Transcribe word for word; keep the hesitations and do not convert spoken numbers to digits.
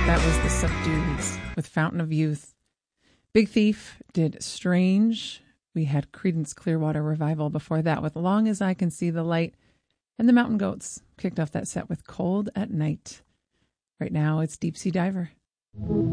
That was the Subdues with Fountain of Youth. Big Thief did Strange. We had Creedence Clearwater Revival before that with Long as I Can See the Light. And the Mountain Goats kicked off that set with Cold at Night. Right now it's Deep Sea Diver.